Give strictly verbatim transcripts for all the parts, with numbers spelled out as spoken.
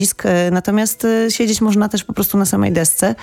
Natomiast siedzieć można też po prostu na samej desce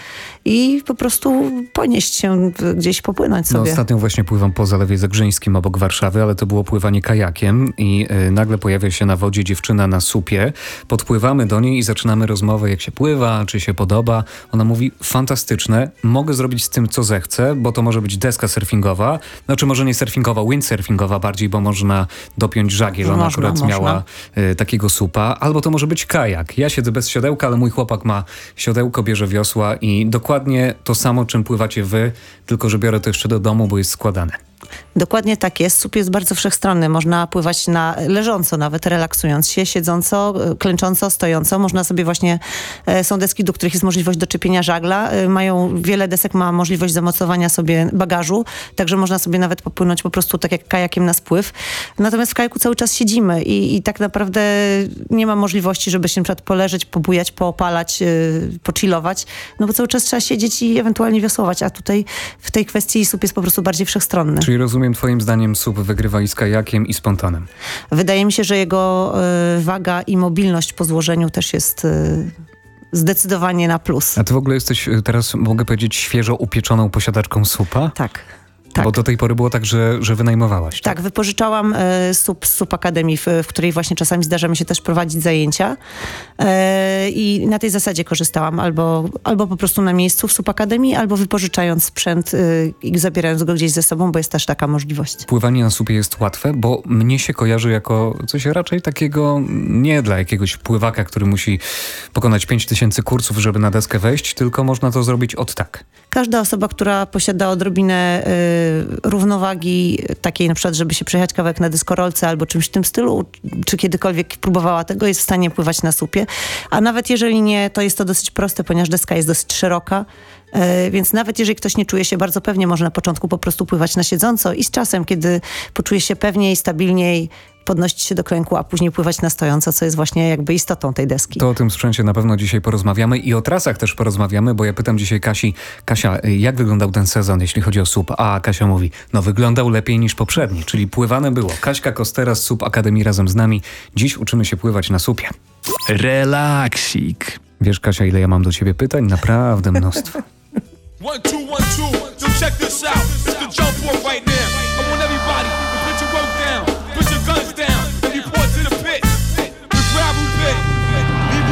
i po prostu ponieść się gdzieś, popłynąć sobie. No, ostatnio właśnie pływam po Zalewie Zegrzyńskim obok Warszawy, ale to było pływanie kajakiem i y, nagle pojawia się na wodzie dziewczyna na supie. Podpływamy do niej i zaczynamy rozmowę, jak się pływa, czy się podoba. Ona mówi, fantastyczne, mogę zrobić z tym, co zechcę, bo to może być deska surfingowa, znaczy może nie surfingowa, windsurfingowa bardziej, bo można dopiąć żagiel. Ona Można, akurat można. miała y, takiego supa, albo to może być kajak. Ja siedzę bez siodełka, ale mój chłopak ma siodełko, bierze wiosła i dokładnie to samo, czym pływacie wy, tylko że biorę to jeszcze do domu, bo jest składane. Dokładnie tak jest. Słup jest bardzo wszechstronny. Można pływać na leżąco, nawet relaksując się, siedząco, klęcząco, stojąco. Można sobie właśnie, e, są deski, do których jest możliwość doczepienia żagla. E, mają, wiele desek ma możliwość zamocowania sobie bagażu, także można sobie nawet popłynąć po prostu tak jak kajakiem na spływ. Natomiast w kajaku cały czas siedzimy i, i tak naprawdę nie ma możliwości, żeby się na przykład poleżeć, pobujać, poopalać, e, pochillować, no bo cały czas trzeba siedzieć i ewentualnie wiosłować, a tutaj w tej kwestii słup jest po prostu bardziej wszechstronny. Czyli rozumiem, twoim zdaniem słup wygrywa i z kajakiem, i z pontonem. Wydaje mi się, że jego y, waga i mobilność po złożeniu też jest y, zdecydowanie na plus. A ty w ogóle jesteś teraz, mogę powiedzieć, świeżo upieczoną posiadaczką słupa? Tak. Tak. Bo do tej pory było tak, że, że wynajmowałaś. Tak, tak wypożyczałam y, SUP z SUP Akademii, w, w której właśnie czasami zdarza mi się też prowadzić zajęcia y, i na tej zasadzie korzystałam albo, albo po prostu na miejscu w SUP Akademii, albo wypożyczając sprzęt y, i zabierając go gdzieś ze sobą, bo jest też taka możliwość. Pływanie na słupie jest łatwe, bo mnie się kojarzy jako coś raczej takiego nie dla jakiegoś pływaka, który musi pokonać pięć tysięcy kursów, żeby na deskę wejść, tylko można to zrobić od tak. Każda osoba, która posiada odrobinę y, równowagi takiej na przykład, żeby się przejechać kawałek na dyskorolce albo czymś w tym stylu, czy kiedykolwiek próbowała tego, jest w stanie pływać na słupie. A nawet jeżeli nie, to jest to dosyć proste, ponieważ deska jest dosyć szeroka, yy, więc nawet jeżeli ktoś nie czuje się bardzo pewnie, może na początku po prostu pływać na siedząco i z czasem, kiedy poczuje się pewniej, stabilniej, podnosić się do klęku, a później pływać na stojąco, co jest właśnie jakby istotą tej deski. To o tym sprzęcie na pewno dzisiaj porozmawiamy i o trasach też porozmawiamy, bo ja pytam dzisiaj Kasi, Kasia, jak wyglądał ten sezon, jeśli chodzi o słup? A Kasia mówi, no wyglądał lepiej niż poprzedni, czyli pływane było. Kaśka Kostera z SUP Akademii razem z nami. Dziś uczymy się pływać na słupie. Relaksik. Wiesz, Kasia, ile ja mam do ciebie pytań? Naprawdę mnóstwo. One, two, one, two. So check this out. It's the jump off right now. I want everybody to put your rope down, put your guns down, and report to the pit. The gravel pit.